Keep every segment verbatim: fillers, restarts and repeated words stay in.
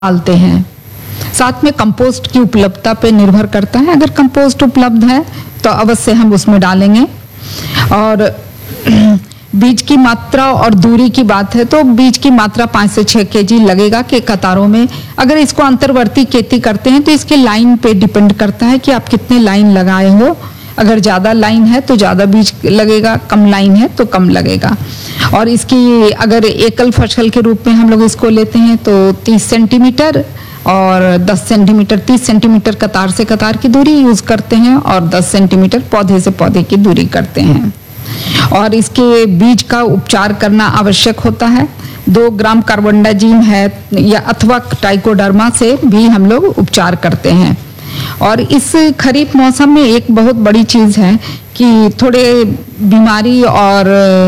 डालते हैं। साथ में कंपोस्ट की उपलब्धता पे निर्भर करता है। अगर कंपोस्ट उपलब्ध है तो अवश्य हम उसमें डालेंगे। और बीज की मात्रा और दूरी की बात है तो बीज की मात्रा पाँच से छः केजी लगेगा कि कतारों में। अगर इसको अंतर्वर्ती खेती करते हैं तो इसके लाइन पे डिपेंड करता है कि आप कितने लाइन लगाए हो। अगर ज़्यादा लाइन है तो ज़्यादा बीज लगेगा, कम लाइन है तो कम लगेगा। और इसकी अगर एकल फसल के रूप में हम लोग इसको लेते हैं तो तीस सेंटीमीटर और दस सेंटीमीटर, तीस सेंटीमीटर कतार से कतार की दूरी यूज़ करते हैं और दस सेंटीमीटर पौधे से पौधे की दूरी करते हैं। और इसके बीज का उपचार करना आवश्यक होता है। दो ग्राम कार्बोंडाजिम है या अथवा ट्राइकोडर्मा से भी हम लोग उपचार करते हैं। और इस खरीफ मौसम में एक बहुत बड़ी चीज़ है कि थोड़े बीमारी और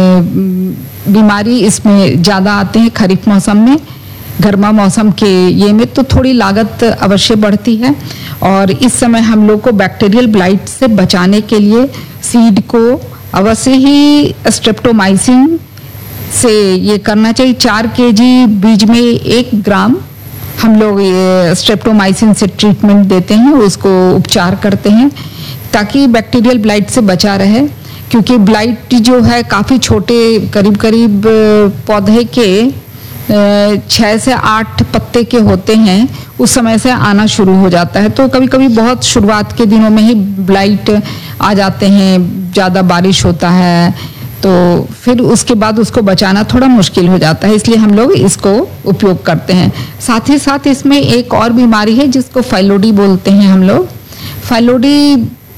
बीमारी इसमें ज़्यादा आते हैं खरीफ मौसम में। गर्मा मौसम के ये में तो थोड़ी लागत अवश्य बढ़ती है। और इस समय हम लोग को बैक्टीरियल ब्लाइट से बचाने के लिए सीड को अवश्य ही स्ट्रेप्टोमाइसिन से ये करना चाहिए। चार केजी बीज में एक ग्राम हम लोग ये स्ट्रेप्टोमाइसिन से ट्रीटमेंट देते हैं, उसको उपचार करते हैं ताकि बैक्टीरियल ब्लाइट से बचा रहे। क्योंकि ब्लाइट जो है काफ़ी छोटे, करीब करीब पौधे के छः से आठ पत्ते के होते हैं, उस समय से आना शुरू हो जाता है। तो कभी कभी बहुत शुरुआत के दिनों में ही ब्लाइट आ जाते हैं, ज़्यादा बारिश होता है तो फिर उसके बाद उसको बचाना थोड़ा मुश्किल हो जाता है, इसलिए हम लोग इसको उपयोग करते हैं। साथ ही साथ इसमें एक और बीमारी है जिसको फाइलोडी बोलते हैं हम लोग। फाइलोडी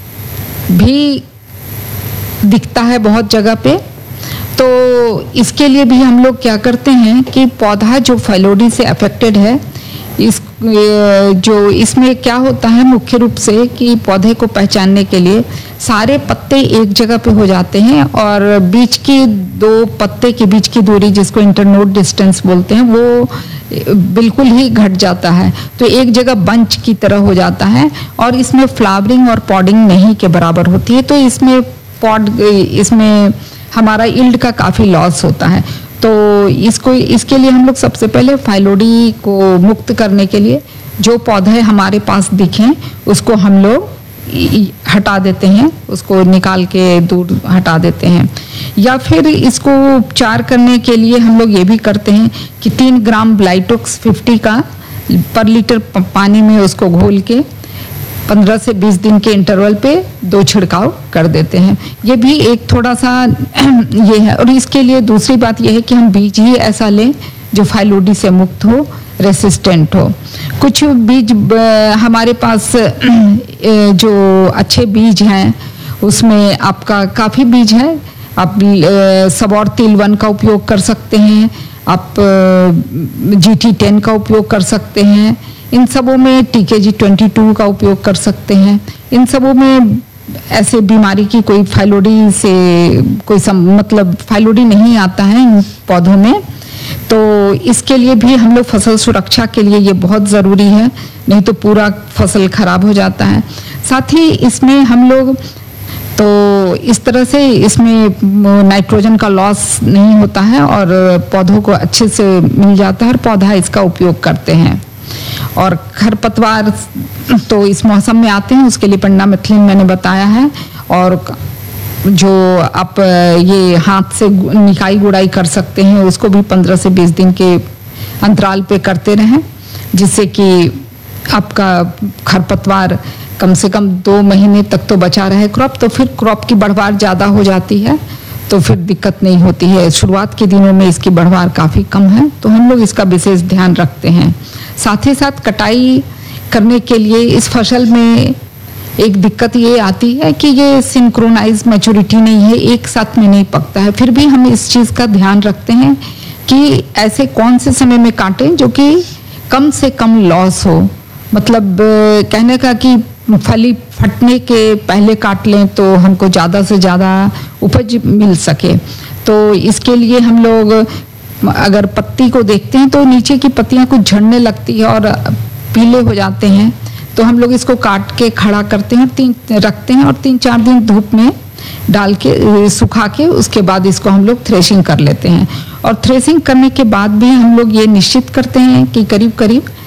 भी दिखता है बहुत जगह पे, तो इसके लिए भी हम लोग क्या करते हैं कि पौधा जो फाइलोडी से अफेक्टेड है, इस जो इसमें क्या होता है मुख्य रूप से कि पौधे को पहचानने के लिए सारे पत्ते एक जगह पे हो जाते हैं और बीच की दो पत्ते के बीच की दूरी जिसको इंटरनोड डिस्टेंस बोलते हैं वो बिल्कुल ही घट जाता है। तो एक जगह बंच की तरह हो जाता है और इसमें फ्लावरिंग और पॉडिंग नहीं के बराबर होती है। तो इसमें पॉड इसमें हमारा यील्ड का काफ़ी लॉस होता है। तो इसको इसके लिए हम लोग सबसे पहले फाइलोडी को मुक्त करने के लिए जो पौधे हमारे पास दिखें उसको हम लोग हटा देते हैं, उसको निकाल के दूर हटा देते हैं। या फिर इसको उपचार करने के लिए हम लोग ये भी करते हैं कि तीन ग्राम ब्लाइटोक्स फिफ्टी का पर लीटर पानी में उसको घोल के पंद्रह से बीस दिन के इंटरवल पे दो छिड़काव कर देते हैं। ये भी एक थोड़ा सा ये है। और इसके लिए दूसरी बात ये है कि हम बीज ही ऐसा लें जो फाइलोडी से मुक्त हो, रेसिस्टेंट हो। कुछ बीज हमारे पास जो अच्छे बीज हैं उसमें आपका काफ़ी बीज है। आप सबौर तिल वन का उपयोग कर सकते हैं, आप जी टी टेन का उपयोग कर सकते हैं, इन सबों में टी के जी ट्वेंटी टू का उपयोग कर सकते हैं। इन सबों में ऐसे बीमारी की कोई फाइलोडी से कोई सम, मतलब फाइलोडी नहीं आता है इन पौधों में। तो इसके लिए भी हम लोग फसल सुरक्षा के लिए ये बहुत ज़रूरी है, नहीं तो पूरा फसल खराब हो जाता है। साथ ही इसमें हम लोग तो इस तरह से इसमें नाइट्रोजन का लॉस नहीं होता है और पौधों को अच्छे से मिल जाता है और पौधा इसका उपयोग करते हैं। और खरपतवार तो इस मौसम में आते हैं, उसके लिए पेंडामिथलिन मैंने बताया है। और जो आप ये हाथ से निकाई गुड़ाई कर सकते हैं उसको भी पंद्रह से बीस दिन के अंतराल पे करते रहें, जिससे कि आपका खरपतवार कम से कम दो महीने तक तो बचा रहे क्रॉप। तो फिर क्रॉप की बढ़वार ज़्यादा हो जाती है तो फिर दिक्कत नहीं होती है। शुरुआत के दिनों में इसकी बढ़वार काफ़ी कम है तो हम लोग इसका विशेष ध्यान रखते हैं। साथ ही साथ कटाई करने के लिए इस फसल में एक दिक्कत ये आती है कि ये सिंक्रोनाइज मैच्योरिटी नहीं है, एक साथ में नहीं पकता है। फिर भी हम इस चीज़ का ध्यान रखते हैं कि ऐसे कौन से समय में काटें जो कि कम से कम लॉस हो। मतलब कहने का कि फली फटने के पहले काट लें तो हमको ज़्यादा से ज़्यादा उपज मिल सके। तो इसके लिए हम लोग अगर पत्ती को देखते हैं तो नीचे की पत्तियां कुछ झड़ने लगती है और पीले हो जाते हैं, तो हम लोग इसको काट के खड़ा करते हैं, तीन रखते हैं और तीन चार दिन धूप में डाल के सुखा के उसके बाद इसको हम लोग थ्रेशिंग कर लेते हैं। और थ्रेशिंग करने के बाद भी हम लोग ये निश्चित करते हैं कि करीब करीब